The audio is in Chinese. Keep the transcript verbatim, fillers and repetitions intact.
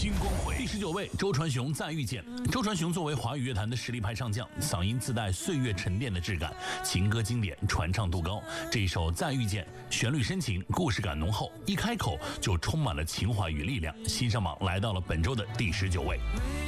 新光辉第十九位，周传雄再遇见。周传雄作为华语乐坛的实力派上将，嗓音自带岁月沉淀的质感，情歌经典，传唱度高。这一首再遇见，旋律深情，故事感浓厚，一开口就充满了情怀与力量。新上榜来到了本周的第十九位。